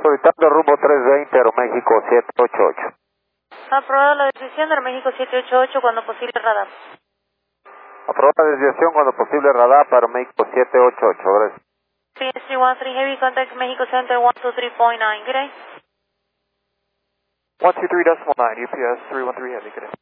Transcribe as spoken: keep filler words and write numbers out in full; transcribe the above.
Solicitando rumbo trescientos veinte, Aeroméxico siete ocho ocho. Aprobada la decisión de Aeroméxico siete ocho ocho cuando posible radar. Aprobada la desviación cuando posible radar para México siete ocho ocho, gracias. P S three one three Heavy, contact Mexico Center one two three point nine, good day. one two three decimal nine, U P S three one three Heavy, good day.